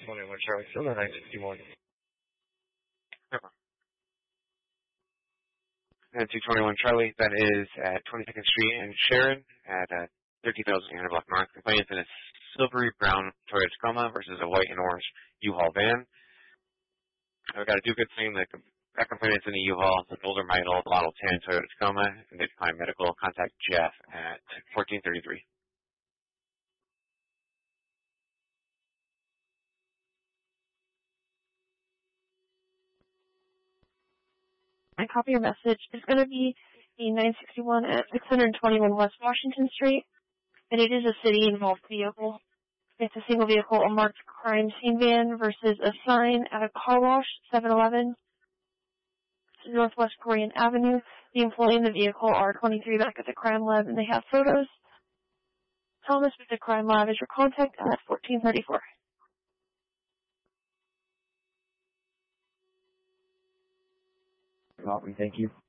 21 Charlie, still the 961. And 221 Charlie, that is at 22nd Street in Sharon at 13,000 Anna Block North. Complainants in a silvery brown Toyota Tacoma versus a white and orange U-Haul van. I've got a do good thing. That complainant's in a U-Haul. It's an older model 10 Toyota Tacoma, and they decline medical. Contact Jeff at 1433. My copy your message is going to be the 961 at 621 West Washington Street, and it is a city-involved vehicle. It's a single vehicle, a marked crime scene van versus a sign at a car wash, 7-Eleven, Northwest Korean Avenue. The employee in the vehicle are 23 back at the crime lab, and they have photos. Thomas with the crime lab is your contact at 1434. Copy, thank you.